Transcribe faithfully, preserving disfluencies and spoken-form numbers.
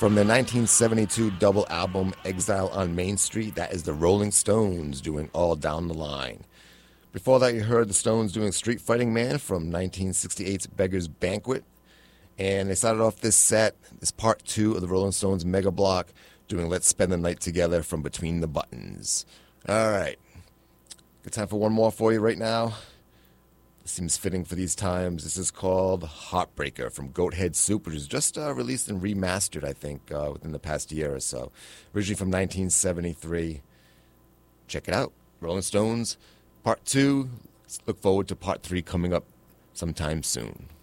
From their nineteen seventy-two double album Exile on Main Street, that is the Rolling Stones doing All Down the Line. Before that, you heard the Stones doing Street Fighting Man from nineteen sixty-eight's Beggar's Banquet. And they started off this set, this part two of the Rolling Stones Mega Block, doing Let's Spend the Night Together from Between the Buttons. All right. Good time for one more for you right now. Seems fitting for these times. This is called Heartbreaker from Goathead Soup, which was just uh, released and remastered, I think, uh, within the past year or so. Originally from nineteen seventy-three. Check it out. Rolling Stones, part two. Let's look forward to part three coming up sometime soon.